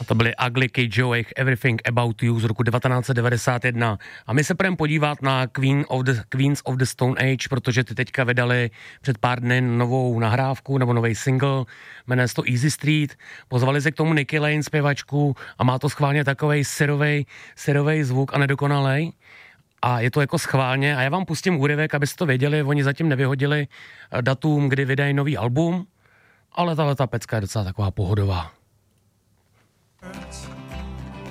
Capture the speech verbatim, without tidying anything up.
To byly Ugly Kid Joe, jejich Everything About You z roku devatenáct set devadesát jedna. A my se budeme podívat na Queen of the, Queens of the Stone Age, protože ty teďka vydali před pár dny novou nahrávku nebo nový single, jmenuje se to Easy Street. Pozvali se k tomu Nikki Lane, zpěvačku, a má to schválně takovej syrovej, syrovej zvuk a nedokonalej. A je to jako schválně. A já vám pustím úryvek, abyste to věděli. Oni zatím nevyhodili datum, kdy vydají nový album, ale tahle ta pecka je docela taková pohodová.